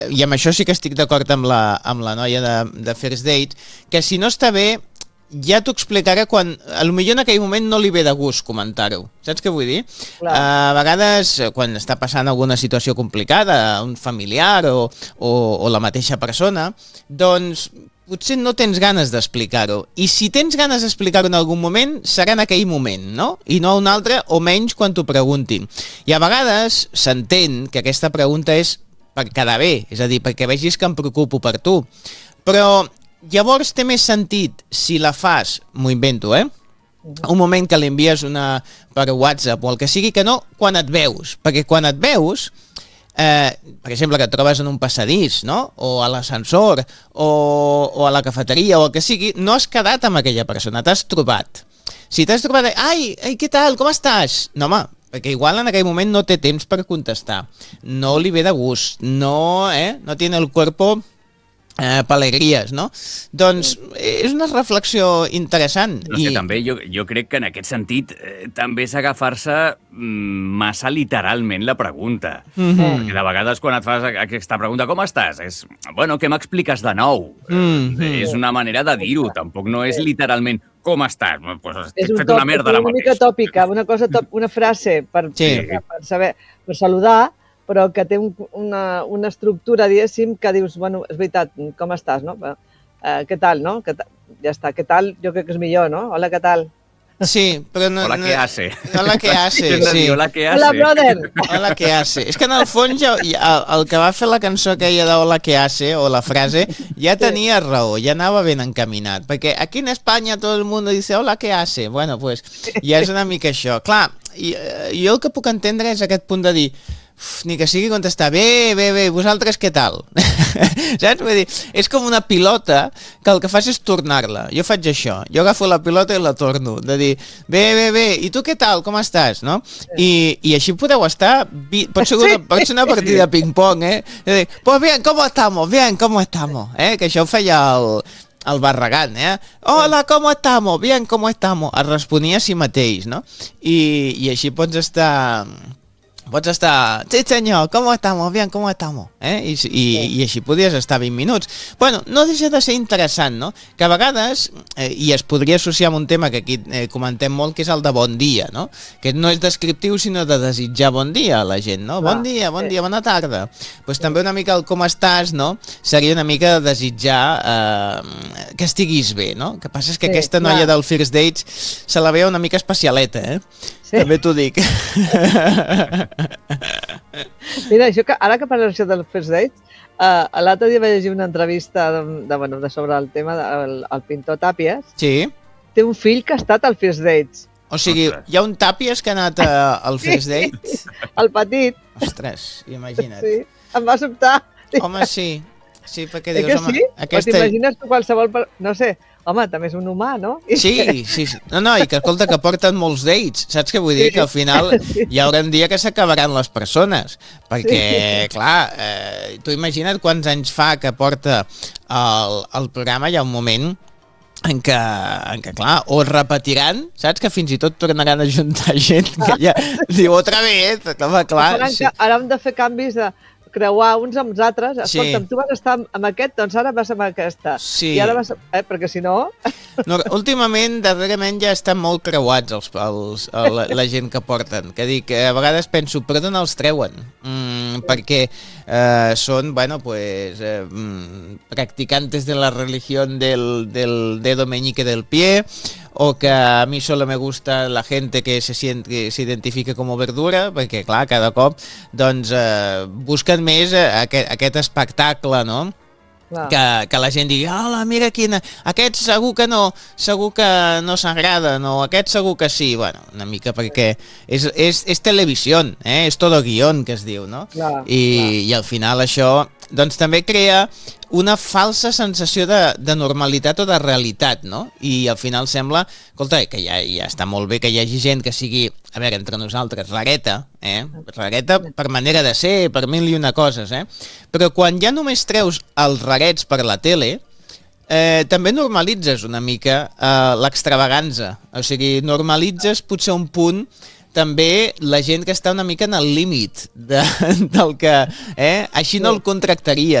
i amb això sí que estic d'acord amb la noia de First Date, que si no està bé, ja t'ho explicaré quan... Potser en aquell moment no li ve de gust comentar-ho. Saps què vull dir? A vegades, quan està passant alguna situació complicada, un familiar o la mateixa persona, doncs potser no tens ganes d'explicar-ho. I si tens ganes d'explicar-ho en algun moment, serà en aquell moment, no? I no un altre, o menys quan t'ho preguntin. I a vegades s'entén que aquesta pregunta és per quedar bé, és a dir, perquè vegis que em preocupo per tu. Però llavors té més sentit si la fas, m'ho invento, un moment que li envies per WhatsApp o el que sigui, que no quan et veus. Perquè quan et veus... per exemple, que et trobes en un passadís, no? O a l'ascensor o a la cafeteria o el que sigui, no has quedat amb aquella persona, t'has trobat. Si t'has trobat, ai, què tal, com estàs? No, home, perquè igual en aquell moment no té temps per contestar, no li ve de gust, no tiene el cuerpo per alegries, no? Doncs és una reflexió interessant. No sé, també jo crec que en aquest sentit també és agafar-se massa literalment la pregunta. Perquè de vegades quan et fas aquesta pregunta, com estàs? És, bueno, què m'expliques de nou? És una manera de dir-ho, tampoc no és literalment com estàs? Pues estic fet una merda ara mateix. És una mica tòpica, una frase per saber, per saludar, però que té una estructura, diguéssim, que dius, bueno, és veritat, com estàs, no? Què tal, no? Ja està, què tal? Jo crec que és millor, no? Hola, què tal? Sí, però no... Hola, què hace? Hola, què hace, sí. Hola, què hace? Hola, brother! Hola, què hace? És que en el fons el que va fer la cançó aquella de Hola, què hace, o la frase, ja tenia raó, ja anava ben encaminat, perquè aquí en Espanya tot el món dice Hola, què hace? Bueno, pues ja és una mica això. Clar, jo el que puc entendre és aquest punt de dir ni que sigui contestar, bé, vosaltres què tal? Saps? Vull dir, és com una pilota que el que fas és tornar-la. Jo faig això, jo agafo la pilota i la torno, de dir, bé, i tu què tal, com estàs, no? I així podeu estar, pot ser una partida de ping-pong, De dir, pues bien, ¿cómo estamos? Que això ho feia el Barragán, Hola, ¿cómo estamos? Bien, ¿cómo estamos? Es responia a si mateix, no? I així pots estar, sí senyor, ¿cómo estamos? Bien, ¿cómo estamos? I així podies estar 20 minuts. Bueno, no deixa de ser interessant, no? Que a vegades, i es podria associar amb un tema que aquí comentem molt, que és el de bon dia, no? Que no és descriptiu, sinó de desitjar bon dia a la gent, no? Bon dia, bona tarda. Doncs també una mica el com estàs, no? Seria una mica de desitjar que estiguis bé, no? El que passa és que aquesta noia del First Dates se la veu una mica especialeta, També t'ho dic. Mira, ara que parles del First Dates, l'altre dia vaig llegir una entrevista sobre el tema del pintor Tàpies. Sí. Té un fill que ha estat al First Dates. O sigui, hi ha un Tàpies que ha anat al First Dates? El petit. Ostres, imagina't. Sí, em va sobtar. Home, sí. Sí, perquè dius, home... T'imagines tu qualsevol... No sé, home, també és un humà, no? Sí. No, i que escolta, que porten molts dates, saps què vull dir? Que al final hi haurà un dia que s'acabaran les persones, perquè, clar, tu imagina't quants anys fa que porta el programa, hi ha un moment en què, clar, o es repetiran, saps? Que fins i tot tornaran a juntar gent que ja diu otra vez, home, clar. Ara hem de fer canvis de creuar uns amb els altres. Escolta'm, tu vas estar amb aquest, doncs ara vas amb aquesta. Sí. I ara vas... perquè si no... Últimament, darrerament, ja estan molt creuats la gent que porten. Que dic, a vegades penso, per d'on els treuen? Perquè són, bueno, pues, practicantes de la religión del dedo meñique del pie, o que a mi solo me gusta la gente que se identifica com a verdura, perquè, clar, cada cop doncs, busquen més aquest espectacle, no? Que la gent digui, hola, mira quina, aquest segur que no s'agrada, no, aquest segur que sí, bueno, una mica perquè és televisió, és todo guión, que es diu, no? I al final això doncs també crea una falsa sensació de normalitat o de realitat, no? I al final sembla, escolta, que ja està molt bé que hi hagi gent que sigui, a veure, entre nosaltres, rareta, rareta per manera de ser, per mil i una coses, però quan ja només treus els rarets per la tele, també normalitzes una mica l'extravaganza, o sigui, normalitzes potser un punt també la gent que està una mica en el límit del que... Així no el contractaries.